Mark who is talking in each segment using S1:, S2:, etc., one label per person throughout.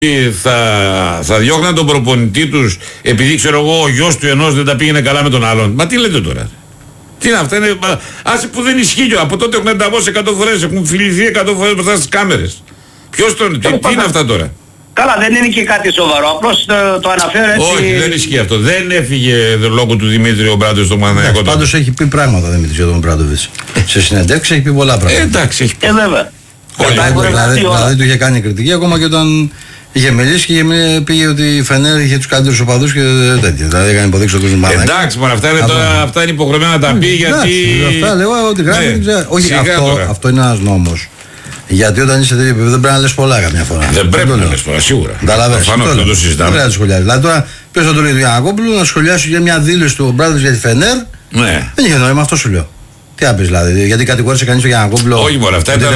S1: θα διώχναν τον προπονητή τους επειδή ξέρω εγώ ο γιος του ενός δεν τα πήγαινε καλά με τον άλλον. Μα τι λέτε τώρα? Τι είναι αυτά? Είναι, άσε που δεν ισχύει. Από τότε έχουν ενταβώσει 100 φορές, έχουν φιληθεί 100 φορές μπροστά στις κάμερες. Ποιος τον... Τι είναι αυτά τώρα?
S2: Καλά, δεν είναι και κάτι σοβαρό, απλώς το αναφέρω έτσι.
S1: Όχι, δεν ισχύει αυτό. Δεν έφυγε λόγω του Δημήτρη ο Μπράντοβιτς στο Παναθηναϊκό.
S3: Πάντως έχει πει πράγματα Δημήτρης για τον Μπράντοβιτς. Σε συνεντεύξεις έχει πει πολλά πράγματα.
S1: Εντάξει, έχει πει.
S2: Βέβαια.
S3: Δηλαδή του είχε κάνει κριτική ακόμα και όταν είχε μιλήσει και πήγε ότι η Φενέρ είχε τους καλύτερους οπαδούς και τέτοια. Δηλαδή έκανε υποδείξει ότι τον Παναθηναϊκό.
S1: Εντάξει, μόνο αυτά είναι υποχρεωμένα να τα πει γιατί.
S3: Αυτά λέω ότι γράφει. Όχι, αυτό είναι ένας νόμος. Γιατί όταν είσαι τέτοιο επίπεδο δεν πρέπει να λες πολλά καμιά φορά.
S1: Δεν πρέπει να λες πολλά, σίγουρα.
S3: Προφανώς δεν το συζητάμε. Δεν πρέπει να σχολιάσεις. Δηλαδή τώρα ποιος θα το λέει του Γιαννακόπουλου να σχολιάσει για μια δήλωση του Μπράντοβιτς για τη Φενέρ.
S1: Ναι.
S3: Δεν είχε νόημα, αυτό σου λέω. Τι να πεις δηλαδή, γιατί κατηγόρησε κανείς τον Γιαννακόπουλο?
S1: Όχι μόνο, αυτά ήταν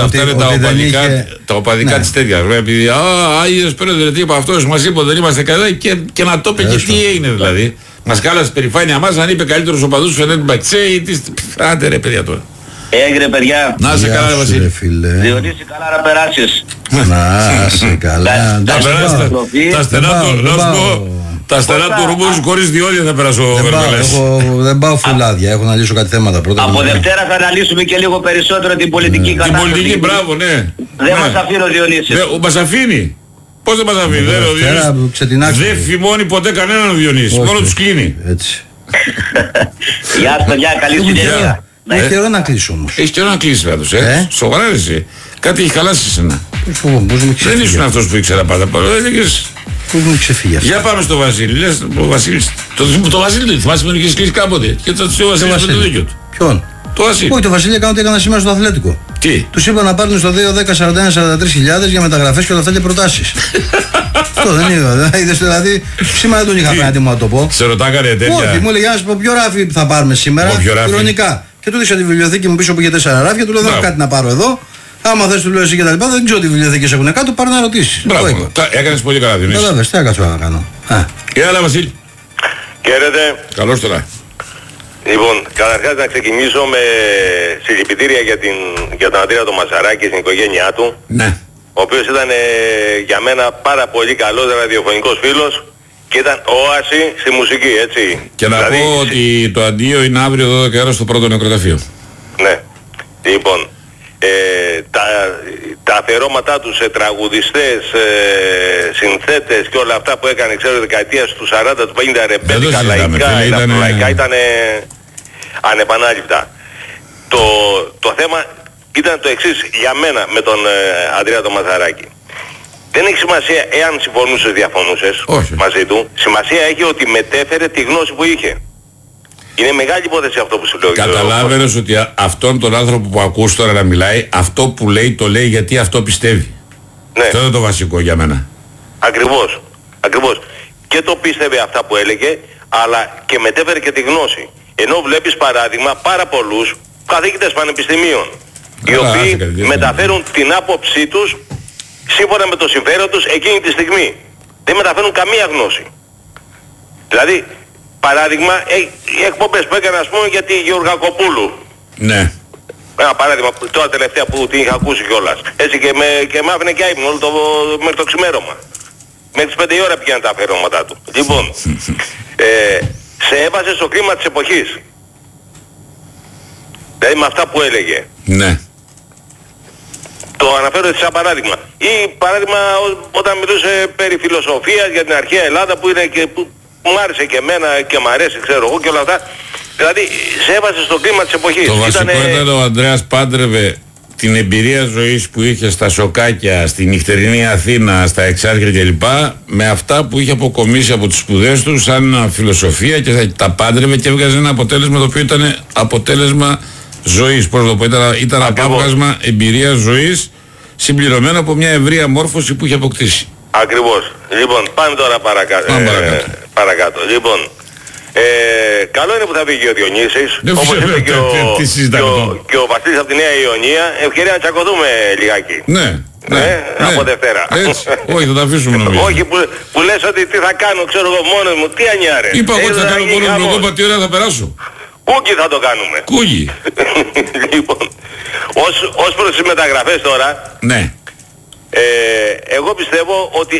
S1: τα οπαδικά της τέτοιας. Επειδή Άγιος Πρόεδρε, τι είπα αυτός, μας είπε δεν είμαστε καλά και να το είπε και τι έγινε δηλαδή. Μας κάλασε περηφάνεια μας αν είπε καλύτερος οπαδούς του Φενέρ Μπαξέ ή τι. Άντε ρε παιδιά τώρα.
S2: Έγινε παιδιά.
S1: Να σε καλά, Βασίλη.
S2: Διονύση, καλά να περάσεις.
S3: Να σε καλά.
S1: Τα στενά του Ρούμου χωρίς διόδια θα περάσω.
S3: Δεν πάω φουλάδια, έχω να λύσω κάτι θέματα πρώτα.
S2: Από Δευτέρα θα αναλύσουμε και λίγο περισσότερο την πολιτική κατάσταση.
S1: Την πολιτική, μπράβο, ναι.
S2: Δεν μας αφήνει ο Διονύσης.
S1: Μας αφήνει. Πώς δεν μας αφήνει? Δεν φημώνει ποτέ κανέναν ο Διονύσης. Μόνο τους κλείνει.
S3: Έτσι.
S2: Γεια σας παιδιά, καλή συνέχεια.
S3: Έχει καιρό να κλείσει όμως.
S1: Έχει καιρό να κλείσει φέτος, σοβαρά εσύ. Κάτι έχει χαλάσει εσένα. Δεν ήσουν αυτός που ήξερα πάντα.
S3: Πώς μου ξεφύγει αυτό?
S1: Για πάμε στο Βασίλη. Λες, ο Βασίλης. Το Βασίλη το θυμάσαι με τον είχε κλείσει κάποτε. Και θα του ο Βασίλης με το δίκιο του.
S3: Ποιον?
S1: Το Βασίλη.
S3: Όχι, το Βασίλη έκανε ό,τι έκανα σήμερα στο Αθλέτικο.
S1: Τι?
S3: Τους είπα να πάρουν στο 2-10-41-43 για μεταγραφές και όλα αυτά και προτάσεις. Αυτό δεν είδα. Δηλαδή σήμερα δεν τον είχα πέναντι μου να το πω.
S1: Σε ρωτάγανε τέτοια?
S3: Όχι, μου έλεγε να σου πω ποιο ράφι θα πάρουμε σήμερα. Ειρωνικά. Και του δείξα τη βιβλιοθήκη μου πίσω που είχε 4 ράφια. Του λέω δεν έχω κάτι να πάρω εδώ. Άμα θες του λέω εσύ και τα λοιπά, δεν ξέρω τι βιβλιοθήκες έχουν κάτω, πάρε να ρωτήσεις.
S1: Μπράβο, έκανες πολύ καλά Διονύση.
S3: Κατάλαβες, τι έκανα να κάνω.
S1: Έλα Βασίλη.
S4: Χαίρετε.
S1: Καλώς τώρα.
S4: Λοιπόν, καταρχάς να ξεκινήσω με συλληπιτήρια για τον Αντρέα τον Μασαράκη και στην οικογένειά του.
S1: Ναι.
S4: Ο οποίος ήταν για μένα πάρα πολύ καλός ραδιοφωνικός φίλος και ήταν όαση στη μουσική, έτσι.
S1: Και να πω ότι το αντίο είναι αύριο 12 ώρα στο πρώτο νεκροταφείο.
S4: Ναι. Λοιπόν, τα αφιερώματά του σε τραγουδιστές, συνθέτες και όλα αυτά που έκανε, ξέρω, δεκαετίας του 40, του 50, ρεμπέτικα, λαϊκά, ήταν ανεπανάληπτα. Το θέμα ήταν το εξής για μένα με τον Αντρέα τον Μασαράκη. Δεν έχει σημασία εάν συμφωνούσες, διαφωνούσες μαζί του. Σημασία έχει ότι μετέφερε τη γνώση που είχε. Είναι μεγάλη υπόθεση αυτό που σου λέω.
S1: Καταλάβαινες ότι αυτόν τον άνθρωπο που ακούς τώρα να μιλάει, αυτό που λέει το λέει γιατί αυτό πιστεύει.
S4: Ναι.
S1: Αυτό είναι το βασικό για μένα.
S4: Ακριβώς. Ακριβώς. Και το πίστευε αυτά που έλεγε, αλλά και μετέφερε και τη γνώση. Ενώ βλέπεις παράδειγμα πάρα πολλούς καθηγητές πανεπιστημίων, οι οποίοι μεταφέρουν την άποψή τους σύμφωνα με το συμφέρον τους εκείνη τη στιγμή. Δεν μεταφέρουν καμία γνώση. Δηλαδή, παράδειγμα, οι εκπομπές που έκανα, ας πούμε, για τη Γεωργακοπούλου.
S1: Ναι.
S4: Ένα παράδειγμα, τώρα τελευταία που την είχα ακούσει κιόλας. Έτσι και μ' άφηνε και άϊπνο όλο μέχρι το ξημέρωμα. Μέχρι τις 5 η ώρα πήγαιναν τα αφιερώματά του. Λοιπόν, σε έβαζε στο κλίμα της εποχής. Δηλαδή με αυτά που έλεγε.
S1: Ναι.
S4: Το αναφέρω έτσι σαν παράδειγμα. Ή παράδειγμα όταν μιλούσε περί φιλοσοφίας για την αρχαία Ελλάδα που είναι και που μου άρεσε και εμένα και μ' αρέσει, ξέρω εγώ και όλα αυτά. Δηλαδή σε έβασε στο κλίμα της εποχής.
S1: Το βασικό ήταν ο Ανδρέας πάντρευε την εμπειρία ζωής που είχε στα Σοκάκια, στη νυχτερινή Αθήνα, στα Εξάρχεια κλπ. Με αυτά που είχε αποκομίσει από τις σπουδές του σαν φιλοσοφία και τα πάντρευε και έβγαζε ένα αποτέλεσμα το οποίο ήταν αποτέλεσμα ζωής. Πώς το πω, ήταν απάβγασμα εμπειρίας ζωής συμπληρωμένο από μια ευρεία μόρφωση που είχε αποκτήσει.
S4: Ακριβώς. Λοιπόν, πάμε τώρα παρακάτω. Λοιπόν, καλό είναι που θα βγει ο Διονύσης, όπως είπε και ο Βασίλης από τη Νέα Ιωνία, ευκαιρία να τσακωθούμε λιγάκι.
S1: Ναι.
S4: Από Δευτέρα.
S1: Έτσι. Όχι, θα τα αφήσουμε νομίζω.
S4: Όχι που λες ότι τι θα κάνω, ξέρω εγώ μόνος μου, τι ανιάρε.
S1: Είπα εγώ ότι θα κάνω μόνος μου, εγώ είπα τι ωραία θα περάσω.
S4: Κούκι θα το κάνουμε.
S1: Κούγι.
S4: Λοιπόν, ως προς τις μεταγραφές τώρα.
S1: Ναι.
S4: Εγώ πιστεύω ότι